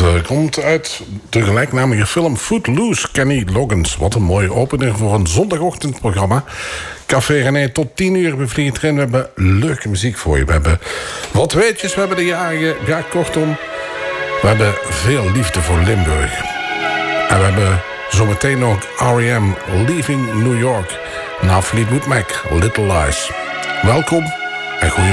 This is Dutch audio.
komt uit de gelijknamige film Footloose, Kenny Loggins. Wat een mooie opener voor een zondagochtendprogramma. Café René tot 10 uur bevliegt erin. We hebben leuke muziek voor je. We hebben wat weetjes, we hebben de jarigen. Ja, kortom, we hebben veel liefde voor Limburg. En we hebben zometeen ook R.E.M. Leaving New York. Na Fleetwood Mac, Little Lies. Welkom en goedemorgen.